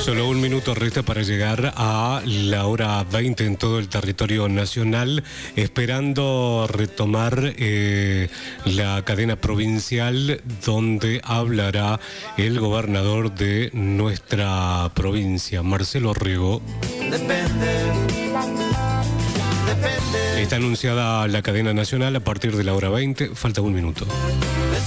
Solo un minuto resta para llegar a la hora 20 en todo el territorio nacional, esperando retomar la cadena provincial donde hablará el gobernador de nuestra provincia, Marcelo Rego. Está anunciada la cadena nacional a partir de la hora 20, falta un minuto.